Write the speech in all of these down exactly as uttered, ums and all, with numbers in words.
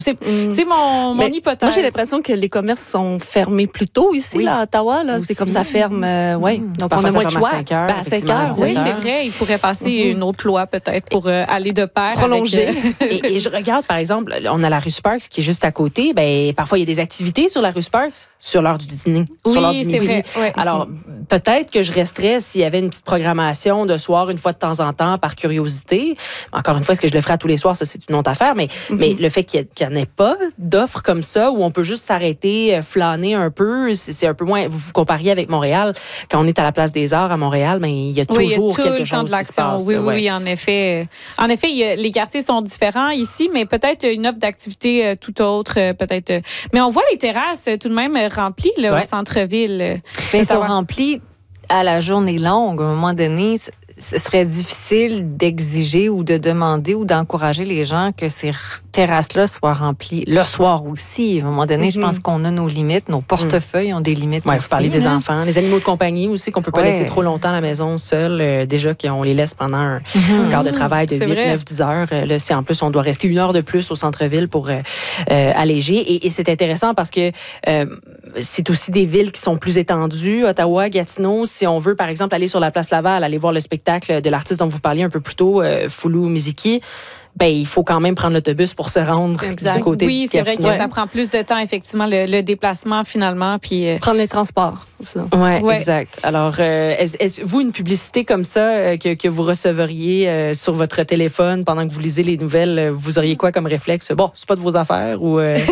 C'est, mm. c'est mon, mon hypothèse. Moi, j'ai l'impression que les commerces sont fermés plus tôt ici, oui. là, à Ottawa. Là. C'est comme ça ferme. Euh, oui. Mm. Donc, parfois, on a moins de choix. À cinq heures, ben, à cinq heures. Oui, c'est vrai. Il pourrait passer mm-hmm. une autre loi, peut-être, pour euh, aller de pair. Prolonger. Avec, euh... et, et je regarde, par exemple, on a la rue Sparks qui est juste à côté. Ben, parfois, il y a des activités sur la rue Sparks sur l'heure du dîner. Oui, sur l'heure du c'est midi. vrai. Ouais. Alors, mm-hmm. peut-être que je resterais s'il y avait une petite programmation de soir, une fois de temps en temps, par curiosité. Encore une fois, est-ce que je le ferai à tous les soirs? Ça, c'est une autre affaire. Mais, mm-hmm. mais le fait qu'il n'y en ait pas d'offres comme ça, où on peut juste s'arrêter, flâner un peu, c'est, c'est un peu moins... Vous vous compariez avec Montréal, quand on est à la Place des Arts à Montréal, mais il y a toujours oui, il y a tout quelque le chose temps de l'action. qui se passe. Oui, oui, ouais. oui, en effet. En effet, il y a, les quartiers sont différents ici, mais peut-être une offre d'activité euh, tout autre, euh, peut-être. Euh, mais on voit les terrasses euh, tout de même remplies là, ouais. au centre-ville. Euh, mais ils sont remplis à la journée longue. À un moment donné, ce serait difficile d'exiger ou de demander ou d'encourager les gens que ces terrasses-là soient remplies le soir aussi. À un moment donné, mm-hmm. je pense qu'on a nos limites. Nos portefeuilles mm. ont des limites ouais, aussi. Vous parlez des là. enfants, les animaux de compagnie aussi, qu'on peut pas ouais. laisser trop longtemps à la maison seuls. Euh, déjà qu'on les laisse pendant un mm-hmm. quart de travail de c'est huit, neuf, dix heures. Euh, là, c'est en plus, on doit rester une heure de plus au centre-ville pour euh, euh, alléger. Et, et c'est intéressant parce que euh, c'est aussi des villes qui sont plus étendues. Ottawa, Gatineau, si on veut, par exemple, aller sur la place Laval, aller voir le spectacle de l'artiste dont vous parliez un peu plus tôt, euh, Fulu Miziki, ben il faut quand même prendre l'autobus pour se rendre exact. Du côté oui, de c'est vrai que ouais. ça prend plus de temps, effectivement, le, le déplacement, finalement. Puis euh... prendre les transports. Oui, ouais. exact. Alors, euh, est-ce, est-ce, vous, une publicité comme ça euh, que, que vous recevriez euh, sur votre téléphone pendant que vous lisez les nouvelles, euh, vous auriez quoi comme réflexe? Bon, c'est pas de vos affaires ou... Euh...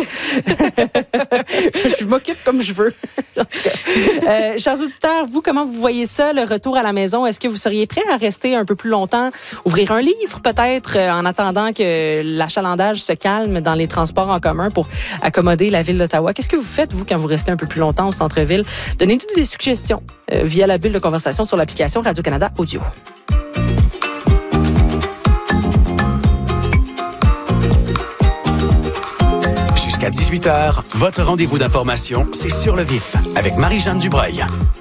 je m'occupe comme je veux. En tout cas. Euh, chers auditeurs, vous, comment vous voyez ça, le retour à la maison? Est-ce que vous seriez prêt à rester un peu plus longtemps, ouvrir un livre peut-être, euh, en attendant que l'achalandage se calme dans les transports en commun pour accommoder la ville d'Ottawa? Qu'est-ce que vous faites, vous, quand vous restez un peu plus longtemps au centre-ville? Donnez-nous des suggestions euh, via la bulle de conversation sur l'application Radio-Canada Audio. Jusqu'à dix-huit heures, votre rendez-vous d'information, c'est Sur le vif avec Marie-Jeanne Dubreuil.